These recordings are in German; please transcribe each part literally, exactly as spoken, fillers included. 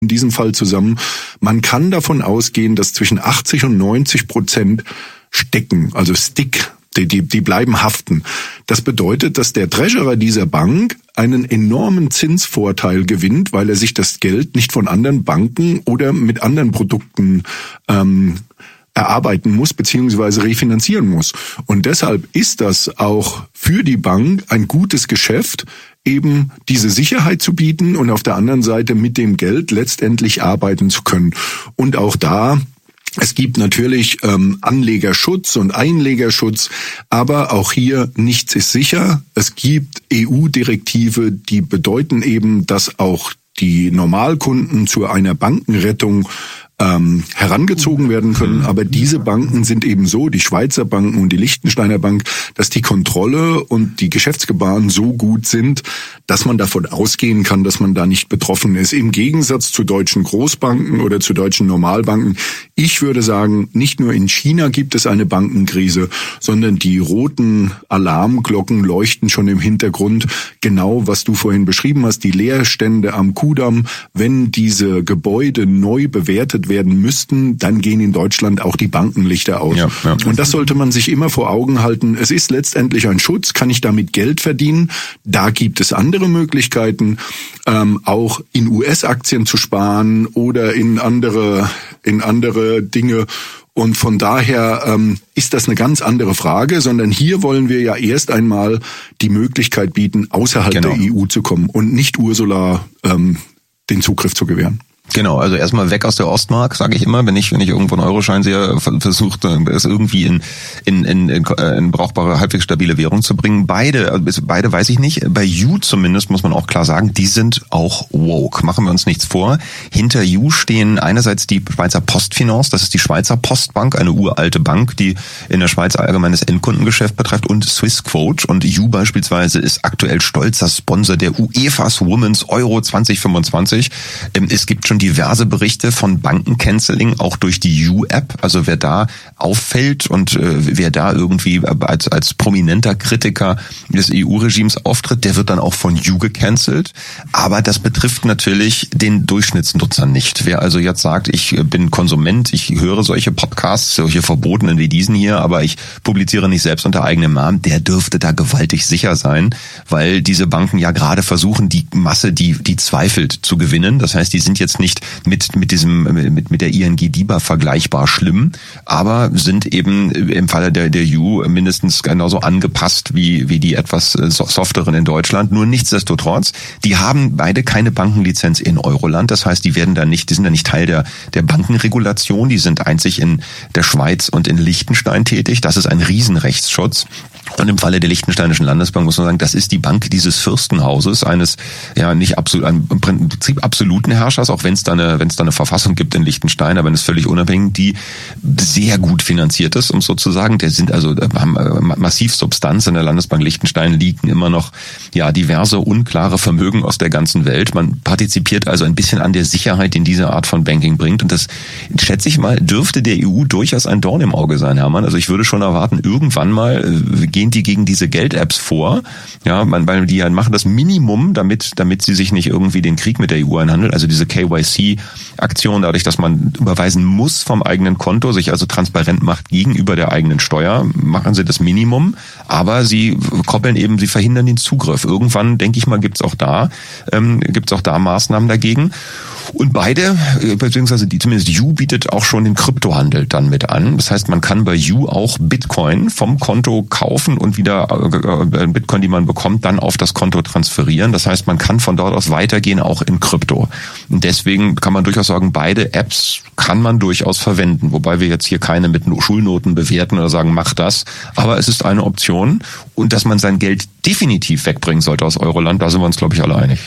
in diesem Fall zusammen. Man kann davon ausgehen, dass zwischen achtzig und neunzig Prozent stecken, also Stick, die, die, die bleiben haften. Das bedeutet, dass der Treasurer dieser Bank einen enormen Zinsvorteil gewinnt, weil er sich das Geld nicht von anderen Banken oder mit anderen Produkten ähm, erarbeiten muss beziehungsweise refinanzieren muss. Und deshalb ist das auch für die Bank ein gutes Geschäft, eben diese Sicherheit zu bieten und auf der anderen Seite mit dem Geld letztendlich arbeiten zu können. Und auch da, es gibt natürlich ähm, Anlegerschutz und Einlegerschutz, aber auch hier nichts ist sicher. Es gibt E U-Direktive, die bedeuten eben, dass auch die Normalkunden zu einer Bankenrettung ähm, herangezogen werden können. Aber diese Banken sind eben so, die Schweizer Banken und die Liechtensteiner Bank, dass die Kontrolle und die Geschäftsgebaren so gut sind, dass man davon ausgehen kann, dass man da nicht betroffen ist. Im Gegensatz zu deutschen Großbanken oder zu deutschen Normalbanken. Ich würde sagen, nicht nur in China gibt es eine Bankenkrise, sondern die roten Alarmglocken leuchten schon im Hintergrund. Genau, was du vorhin beschrieben hast, die Leerstände am Kudamm. Wenn diese Gebäude neu bewertet werden müssten, dann gehen in Deutschland auch die Bankenlichter aus. Ja, ja. Und das sollte man sich immer vor Augen halten. Es ist letztendlich ein Schutz. Kann ich damit Geld verdienen? Da gibt es andere Möglichkeiten, ähm, auch in U S-Aktien zu sparen oder in andere, in andere Dinge. Und von daher ähm, ist das eine ganz andere Frage, sondern hier wollen wir ja erst einmal die Möglichkeit bieten, außerhalb genau. der E U zu kommen und nicht Ursula ähm, den Zugriff zu gewähren. Genau, also erstmal weg aus der Ostmark, sage ich immer, wenn ich wenn ich irgendwo einen Euroschein sehe, versucht es irgendwie in in in, in, in brauchbare, halbwegs stabile Währung zu bringen. Beide, also beide weiß ich nicht. Bei You zumindest muss man auch klar sagen, die sind auch woke. Machen wir uns nichts vor. Hinter You stehen einerseits die Schweizer Postfinance, das ist die Schweizer Postbank, eine uralte Bank, die in der Schweiz allgemeines Endkundengeschäft betreibt, und Swissquote. Und You beispielsweise ist aktuell stolzer Sponsor der UEFA's Women's Euro zwanzig fünfundzwanzig. Es gibt schon diverse Berichte von Bankencanceling, auch durch die You-App. Also wer da auffällt und äh, wer da irgendwie als als prominenter Kritiker des E U-Regimes auftritt, der wird dann auch von You gecancelt. Aber das betrifft natürlich den Durchschnittsnutzer nicht. Wer also jetzt sagt, ich bin Konsument, ich höre solche Podcasts, solche verbotenen wie diesen hier, aber ich publiziere nicht selbst unter eigenem Namen, der dürfte da gewaltig sicher sein, weil diese Banken ja gerade versuchen, die Masse, die die zweifelt, zu gewinnen. Das heißt, die sind jetzt nicht mit mit diesem mit mit der I N G DiBa vergleichbar schlimm, aber sind eben im Falle der der You mindestens genauso angepasst wie wie die etwas softeren in Deutschland. Nur nichtsdestotrotz, die haben beide keine Bankenlizenz in Euroland. Das heißt, die werden da nicht, die sind da nicht Teil der der Bankenregulation. Die sind einzig in der Schweiz und in Liechtenstein tätig. Das ist ein Riesenrechtsschutz. Und im Falle der Liechtensteinischen Landesbank muss man sagen, das ist die Bank dieses Fürstenhauses, eines ja nicht absolut, im Prinzip absoluten Herrschers, auch wenn es da eine, wenn es da eine Verfassung gibt in Liechtenstein, aber es ist völlig unabhängig, die sehr gut finanziert ist, um es so zu sagen. Der sind also haben massiv Substanz. In der Landesbank Liechtenstein liegen immer noch ja diverse unklare Vermögen aus der ganzen Welt. Man partizipiert also ein bisschen an der Sicherheit, die diese Art von Banking bringt. Und das, schätze ich mal, dürfte der E U durchaus ein Dorn im Auge sein, Hermann. Also ich würde schon erwarten, irgendwann mal äh, gehen die gegen diese Geld-Apps vor, ja, man, weil die ja machen das Minimum, damit damit sie sich nicht irgendwie den Krieg mit der E U einhandeln, also diese K Y C-Aktion, dadurch, dass man überweisen muss vom eigenen Konto, sich also transparent macht gegenüber der eigenen Steuer, machen sie das Minimum, aber sie koppeln eben, sie verhindern den Zugriff. Irgendwann, denke ich mal, gibt's auch da, ähm, gibt's auch da Maßnahmen dagegen. Und beide, beziehungsweise die, zumindest You bietet auch schon den Kryptohandel dann mit an. Das heißt, man kann bei You auch Bitcoin vom Konto kaufen und wieder äh, Bitcoin, die man bekommt, dann auf das Konto transferieren. Das heißt, man kann von dort aus weitergehen, auch in Krypto. Und deswegen kann man durchaus sagen, beide Apps kann man durchaus verwenden. Wobei wir jetzt hier keine mit Schulnoten bewerten oder sagen, mach das. Aber es ist eine Option. Und dass man sein Geld definitiv wegbringen sollte aus Euroland, da sind wir uns, glaube ich, alle einig.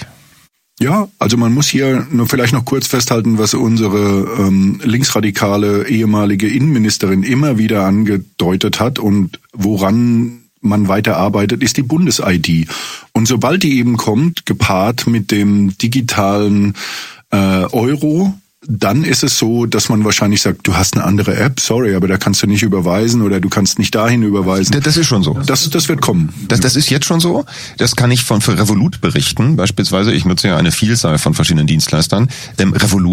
Ja, also man muss hier nur vielleicht noch kurz festhalten, was unsere ähm, linksradikale ehemalige Innenministerin immer wieder angedeutet hat und woran man weiter arbeitet, ist die Bundes-I D. Und sobald die eben kommt, gepaart mit dem digitalen äh, Euro, dann ist es so, dass man wahrscheinlich sagt, du hast eine andere App, sorry, aber da kannst du nicht überweisen oder du kannst nicht dahin überweisen. Das ist schon so. Das, das wird kommen. Das, das ist jetzt schon so. Das kann ich von für Revolut berichten. Beispielsweise, ich nutze ja eine Vielzahl von verschiedenen Dienstleistern. Ähm, Revolut